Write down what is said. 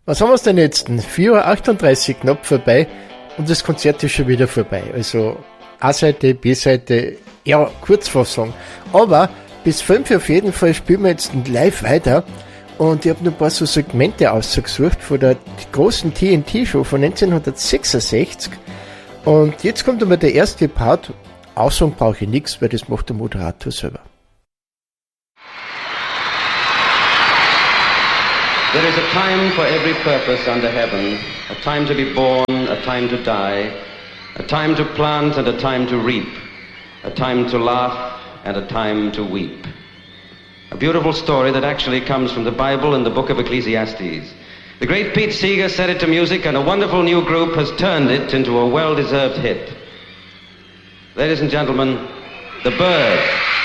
Was haben wir denn jetzt? 4:38 Uhr knapp vorbei und das Konzert ist schon wieder vorbei. Also A-Seite, B-Seite, ja, Kurzfassung. Aber bis 5 auf jeden Fall spielen wir jetzt live weiter. Und ich habe noch ein paar so Segmente ausgesucht von der großen TNT-Show von 1966. Und jetzt kommt aber der erste Part. Aussong brauche ich nichts, weil das macht der Moderator selber. There is a time for every purpose under heaven, a time to be born, a time to die, a time to plant and a time to reap, a time to laugh and a time to weep. A beautiful story that actually comes from the Bible and the book of Ecclesiastes. The great Pete Seeger set it to music and a wonderful new group has turned it into a well-deserved hit. Ladies and gentlemen, The Byrds.